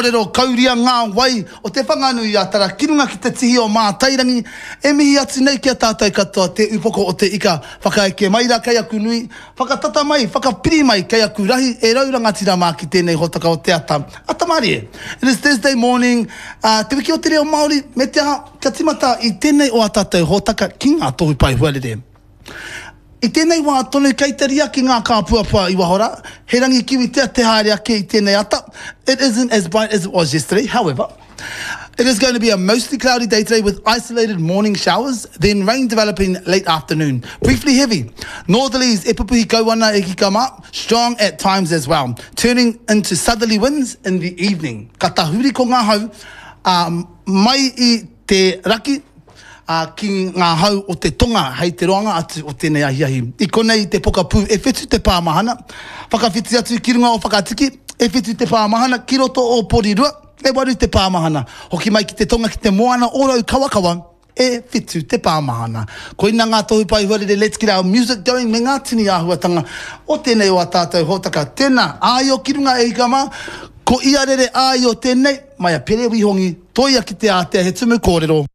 kōrero kauria ngā wai o te whanganui a tara kirunga ki te tihi o mātairangi e mihi atu nei kia tātou katoa te upoko o te ika whakaeke mai ra kei aku nui whakatata mai, whakapiri mai kei aku rahi e raurangatira mā ki tēnei hotaka o te ata Atamari e. It is Thursday morning, te wiki o te reo Māori me te aha ka timata i tēnei o a tātou hotaka ki ngā tohu pai huarere. I tēnei wā tonu kei te ria ki ngā kāpuapua i wahora, he rangi kiwi te haere ake i tēnei ata. It isn't as bright as it was yesterday, however. It is going to be a mostly cloudy day today with isolated morning showers, then rain developing late afternoon. Briefly heavy. Northerlies e pupuhi kauana e ki kama, strong at times as well, turning into southerly winds in the evening. Ka tahuri ko ngā hau, mai i te raki, ki ngā hau o te tonga hei te roanga atu o tēnei ahiahi. I konei te pokapū e whetu te pāmahana. Whakawhiti atu ki runga o whakatiki, e whetu te pāmahana, ki roto o porirua, e waru te pāmahana. Hoki mai ki te tonga ki te moana o rau kawakawa, e whetu te pāmahana. Koina ngā tohu pai huarere, let's get our music going me ngā tini āhuatanga o tēnei o a tātou hotaka. Tēnā, āio ki runga e ikama, ko ia rere āio tēnei, mai a pere wihongi, toia ki te ātea he tumu kōrero.